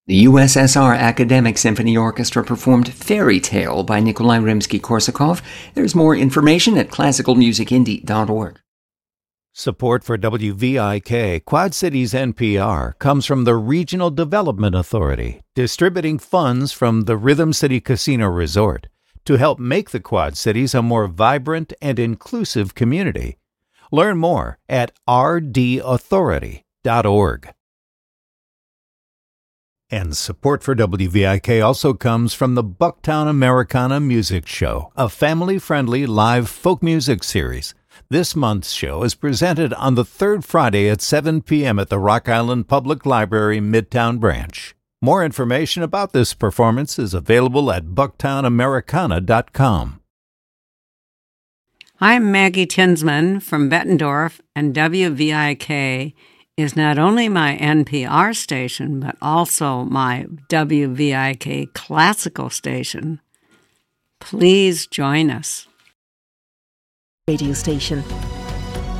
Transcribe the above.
The USSR Academic Symphony Orchestra performed Fairy Tale by Nikolai Rimsky-Korsakov. There's more information at classicalmusicindie.org. Support for WVIK Quad Cities NPR comes from the Regional Development Authority, distributing funds from the Rhythm City Casino Resort to help make the Quad Cities a more vibrant and inclusive community. Learn more at rdauthority.org. And support for WVIK also comes from the Bucktown Americana Music Show, a family-friendly live folk music series. This month's show is presented on the third Friday at 7 p.m. at the Rock Island Public Library Midtown Branch. More information about this performance is available at bucktownamericana.com. I'm Maggie Tinsman from Bettendorf, and WVIK is not only my NPR station, but also my WVIK classical station. Please join us. Radio station